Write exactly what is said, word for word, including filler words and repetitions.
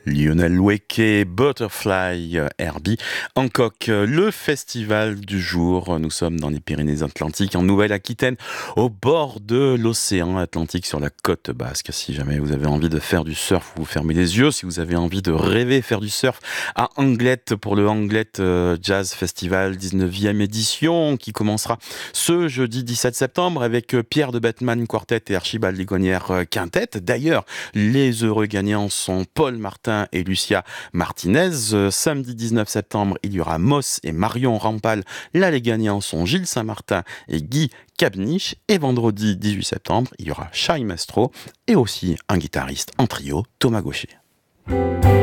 Lionel Weke, Butterfly, euh, Herbie, Hancock, euh, le festival du jour. Nous sommes dans les Pyrénées-Atlantiques, en Nouvelle-Aquitaine, au bord de l'océan Atlantique, sur la côte basque. Si jamais vous avez envie de faire du surf, vous fermez les yeux. Si vous avez envie de rêver faire du surf, à Anglette, pour le Anglette euh, Jazz Festival dix-neuvième édition, qui commencera ce jeudi dix-sept septembre avec euh, Pierre de Bettman Quartet et Archibald Ligonière euh, Quintet. D'ailleurs, les heureux gagnants sont Paul Martin et Lucia Martinez. Euh, samedi dix-neuf septembre, il y aura Moss et Marion Rampal. Là, les gagnants sont Gilles Saint-Martin et Guy Cabniche. Et vendredi dix-huit septembre, il y aura Shai Maestro et aussi un guitariste en trio, Thomas Gaucher.